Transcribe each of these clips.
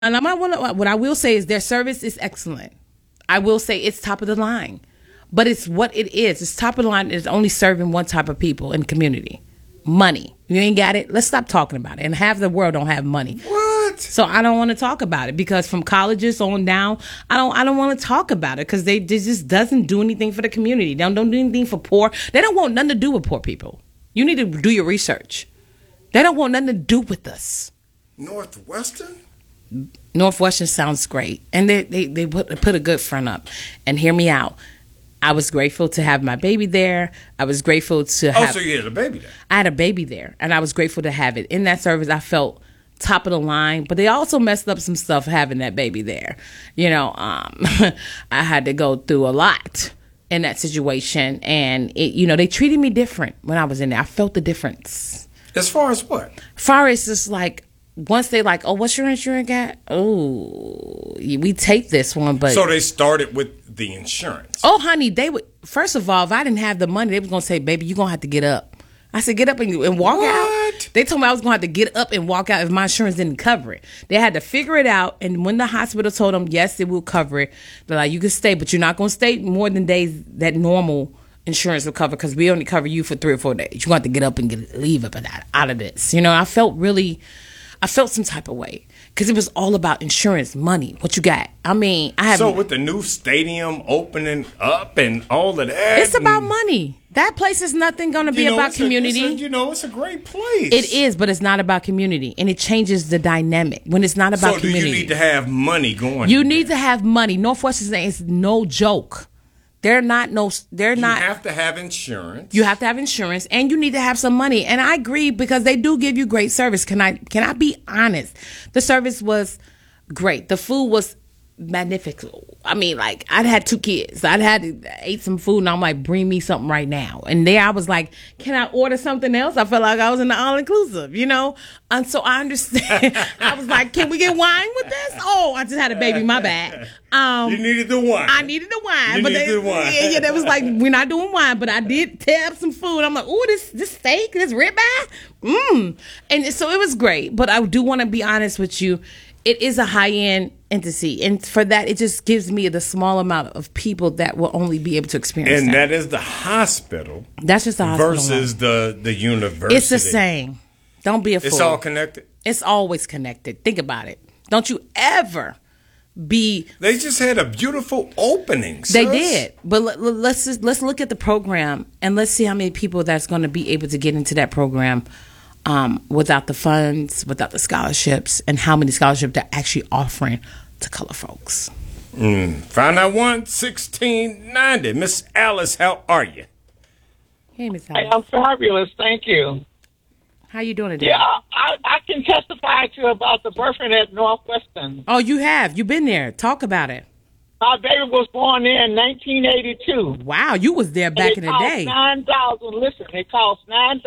And what I will say is their service is excellent. I will say it's top of the line, but it's what it is. It's top of the line. It's only serving one type of people in the community. Money. You ain't got it. Let's stop talking about it. And half the world don't have money. What? So I don't want to talk about it because from colleges on down, I don't want to talk about it because they just doesn't do anything for the community. They don't do anything for poor. They don't want nothing to do with poor people. You need to do your research. They don't want nothing to do with us. Northwestern sounds great, and they put a good front up. And hear me out. I was grateful to have my baby there. I was grateful to have. Oh, so you had a baby there? I had a baby there, and I was grateful to have it in that service. I felt top of the line, but they also messed up some stuff having that baby there. I had to go through a lot in that situation, and they treated me different when I was in there. I felt the difference. As far as what? As far as just like. Once they like, oh, what's your insurance at? Oh, we take this one, but so they started with the insurance. Oh, honey, they would. First of all, if I didn't have the money, they was gonna say, "Baby, you're gonna have to get up." I said, "Get up and walk out." They told me I was gonna have to get up and walk out if my insurance didn't cover it. They had to figure it out, and when the hospital told them, "Yes, it will cover it," they're like, "You can stay, but you're not gonna stay more than days that normal insurance will cover because we only cover you for 3 or 4 days. You have to get up and leave up and out of this." I felt some type of way because it was all about insurance, money, what you got. I mean, So with the new stadium opening up and all of that. It's about money. That place is nothing going to be about community. It's a great place. It is, but it's not about community. And it changes the dynamic when it's not about community. So do you need to have money going? You need to have money. Northwestern is no joke. You have to have insurance. You have to have insurance, and you need to have some money. And I agree because they do give you great service. Can I be honest? The service was great. The food was magnificent. I mean, like, I'd had 2 kids. Ate some food, and I'm like, bring me something right now. And there I was like, can I order something else? I felt like I was in the all-inclusive, And so I understand. I was like, can we get wine with this? Oh, I just had a baby, my bad. You needed the wine. I needed the wine. Yeah, they was like, we're not doing wine, but I did tear up some food. I'm like, ooh, this steak, this ribeye. And so it was great. But I do want to be honest with you. It is a high-end entity, and for that, it just gives me the small amount of people that will only be able to experience and that is the hospital. That's just the hospital. Versus the university. It's the same. Don't be a fool. It's all connected? It's always connected. Think about it. Don't you ever be... They just had a beautiful opening, sis. They did. But let's look at the program, and let's see how many people that's going to be able to get into that program without the funds, without the scholarships, and how many scholarships they're actually offering to color folks. 591-1690. Miss Alice, how are you? Hey, Miss Alice. I'm fabulous. Thank you. How you doing today? Yeah, I can testify to you about the birthing at Northwestern. Oh, you have? You've been there. Talk about it. My baby was born there in 1982. Wow, you was there back in the day. It cost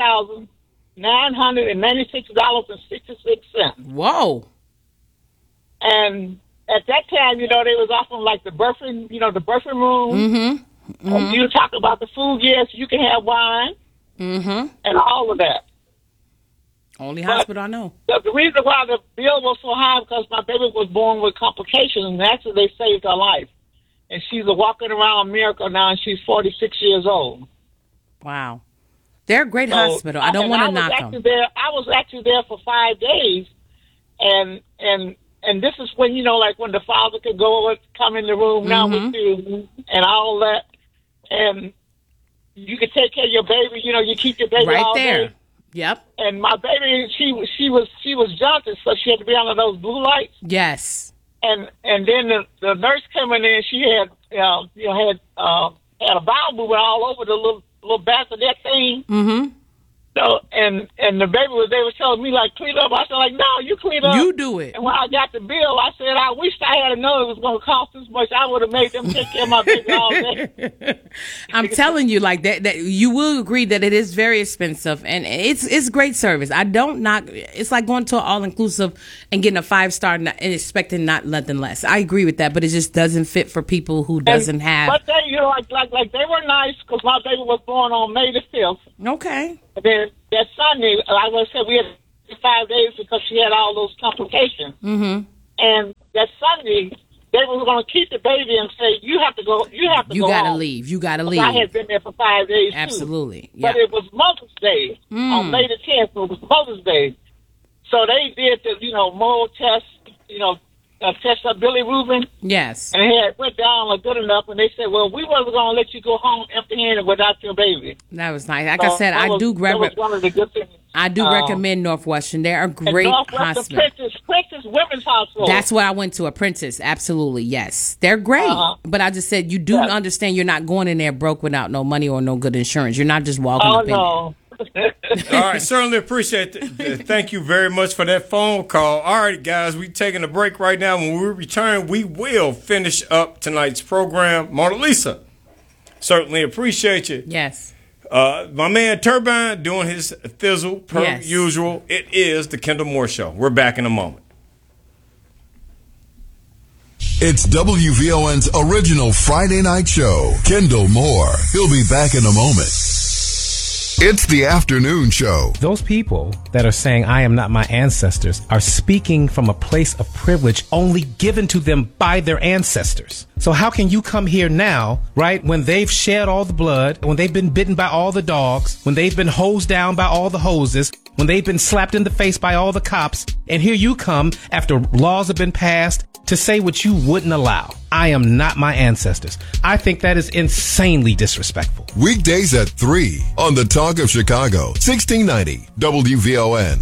$996.66. Whoa. And at that time, they was offering like the birthing, the birthing room. Mm-hmm. Mm-hmm. You talk about the food, yes, you can have wine. Mm-hmm. And all of that. Only hospital I know. The reason why the bill was so high because my baby was born with complications, and actually they saved her life. And she's a walking around miracle now, and she's 46 years old. Wow. They're a great hospital. I don't want to knock them. I was actually there for 5 days, and this is when, like when the father could come in the room now with you and all that, and you could take care of your baby. You keep your baby right all there. Day. Yep. And my baby, she was jumping, so she had to be under those blue lights. Yes. And then the nurse coming in, she had had a bowel movement all over the little back of that thing. Mm-hmm. So and the baby they were telling me like clean up. I said like no, you clean up. You do it. And when I got the bill, I said I wish I had known it was going to cost this much. I would have made them take care of my baby all day. I'm telling you, like that you will agree that it is very expensive, and it's great service. I don't knock. It's like going to an all inclusive and getting a 5-star and expecting nothing less. I agree with that, but it just doesn't fit for people who doesn't have. But they, like they were nice because my baby was born on May the 5th. Okay. And then that Sunday, like I said, we had 5 days because she had all those complications. Mm-hmm. And that Sunday, they were going to keep the baby and say, you have to go. You have to go. You gotta home. leave. You gotta leave. I had been there for 5 days. Absolutely. Too. But it was Mother's Day on May the 10th. It was Mother's Day, so they did the moral test. Test of Billy Rubin. Yes. And he had went down good enough, and they said, well, we wasn't going to let you go home empty-handed without your baby. That was nice. Like I said, that was one of the good things. I do recommend Northwestern. They're a great hospital. Princess Women's Hospital. That's what I went to, a Princess. Absolutely, yes. They're great. But I just said, you do understand you're not going in there broke without no money or no good insurance. You're not just walking up in there. All right, certainly appreciate it. Thank you very much for that phone call. All right, guys, we're taking a break right now. When we return, we will finish up tonight's program. Mona Lisa, certainly appreciate you. Yes. My man Turbine doing his thizzle per usual. It is the Kendall Moore Show. We're back in a moment. It's WVON's original Friday night show, Kendall Moore. He'll be back in a moment. It's the afternoon show. Those people that are saying I am not my ancestors are speaking from a place of privilege only given to them by their ancestors. So how can you come here now, right, when they've shed all the blood, when they've been bitten by all the dogs, when they've been hosed down by all the hoses, when they've been slapped in the face by all the cops, and here you come after laws have been passed to say what you wouldn't allow. I am not my ancestors. I think that is insanely disrespectful. Weekdays at 3 on the Talk of Chicago, 1690 WVON.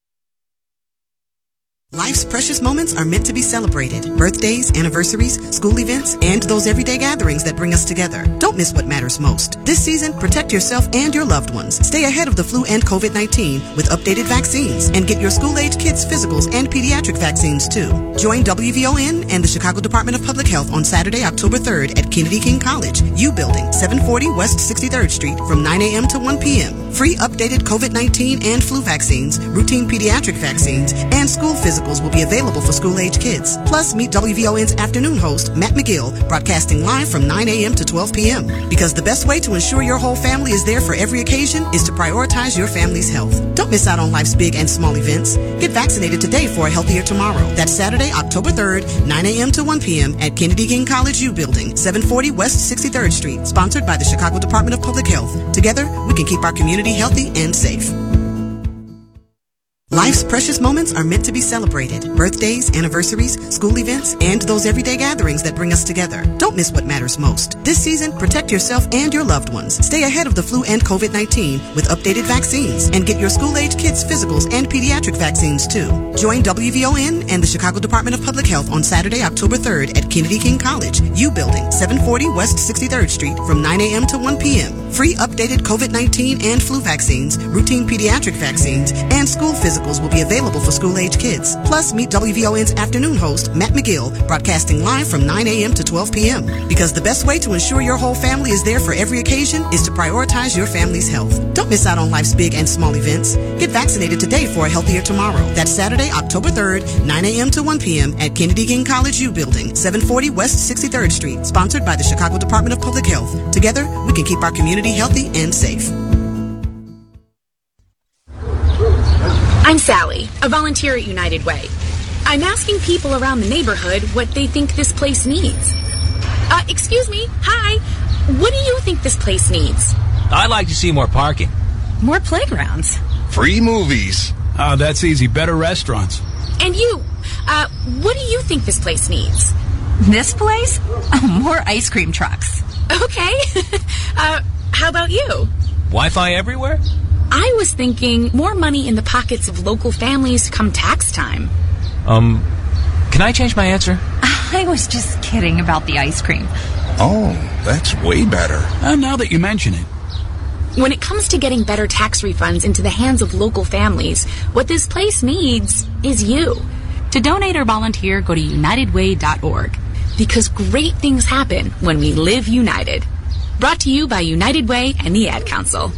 Life's precious moments are meant to be celebrated. Birthdays, anniversaries, school events, and those everyday gatherings that bring us together. Don't miss what matters most. This season, protect yourself and your loved ones. Stay ahead of the flu and COVID-19 with updated vaccines and get your school-age kids' physicals and pediatric vaccines too. Join WVON and the Chicago Department of Public Health on Saturday, October 3rd at Kennedy King College, U Building, 740 West 63rd Street from 9 a.m. to 1 p.m. Free updated COVID-19 and flu vaccines, routine pediatric vaccines, and school physicals will be available for school-age kids. Plus, meet WVON's afternoon host, Matt McGill, broadcasting live from 9 a.m. to 12 p.m. Because the best way to ensure your whole family is there for every occasion is to prioritize your family's health. Don't miss out on life's big and small events. Get vaccinated today for a healthier tomorrow. That's Saturday, October 3rd, 9 a.m. to 1 p.m. at Kennedy King College U Building, 740 West 63rd Street, sponsored by the Chicago Department of Public Health. Together, we can keep our community healthy and safe. Life's precious moments are meant to be celebrated. Birthdays, anniversaries, school events, and those everyday gatherings that bring us together. Don't miss what matters most. This season, protect yourself and your loved ones. Stay ahead of the flu and COVID-19 with updated vaccines and get your school-age kids' physicals and pediatric vaccines too. Join WVON and the Chicago Department of Public Health on Saturday, October 3rd at Kennedy King College, U Building, 740 West 63rd Street from 9 a.m. to 1 p.m. Free updated COVID-19 and flu vaccines, routine pediatric vaccines, and school physicals will be available for school-age kids. Plus, meet WVON's afternoon host, Matt McGill, broadcasting live from 9 a.m. to 12 p.m. Because the best way to ensure your whole family is there for every occasion is to prioritize your family's health. Don't miss out on life's big and small events. Get vaccinated today for a healthier tomorrow. That's Saturday, October 3rd, 9 a.m. to 1 p.m. at Kennedy King College U Building, 740 West 63rd Street, sponsored by the Chicago Department of Public Health. Together, we can keep our community healthy and safe. I'm Sally, a volunteer at United Way. I'm asking people around the neighborhood what they think this place needs. Excuse me, hi. What do you think this place needs? I'd like to see more parking. More playgrounds. Free movies. That's easy. Better restaurants. And you, what do you think this place needs? This place? More ice cream trucks. Okay. How about you? Wi-Fi everywhere? I was thinking more money in the pockets of local families come tax time. Can I change my answer? I was just kidding about the ice cream. Oh, that's way better. Now that you mention it. When it comes to getting better tax refunds into the hands of local families, what this place needs is you. To donate or volunteer, go to unitedway.org. Because great things happen when we live united. Brought to you by United Way and the Ad Council.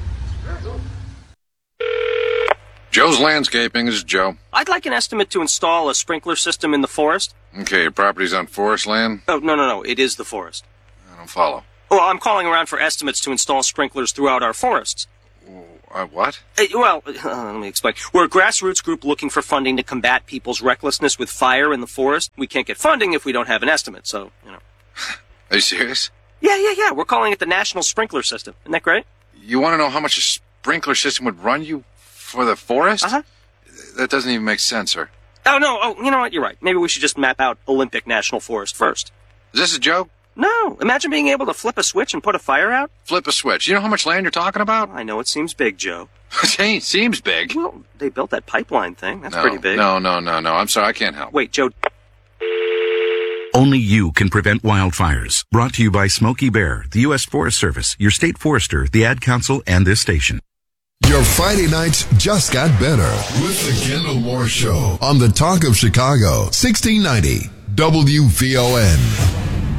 Joe's Landscaping. This is Joe. I'd like an estimate to install a sprinkler system in the forest. Okay, your property's on forest land? Oh, no. It is the forest. I don't follow. Well, I'm calling around for estimates to install sprinklers throughout our forests. What? Well, let me explain. We're a grassroots group looking for funding to combat people's recklessness with fire in the forest. We can't get funding if we don't have an estimate, so, you know. Are you serious? Yeah. We're calling it the National Sprinkler System. Isn't that great? You want to know how much a sprinkler system would run you for the forest? Uh-huh. That doesn't even make sense, sir. Oh, no. Oh, you know what? You're right. Maybe we should just map out Olympic National Forest first. Is this a joke? No. Imagine being able to flip a switch and put a fire out. Flip a switch. You know how much land you're talking about? I know it seems big, Joe. It seems big. Well, they built that pipeline thing. That's pretty big. No. I'm sorry. I can't help. Wait, Joe. Only you can prevent wildfires. Brought to you by Smokey Bear, the U.S. Forest Service, your state forester, the Ad Council, and this station. Your Friday nights just got better with the Kendall Moore Show on the Talk of Chicago, 1690 WVON.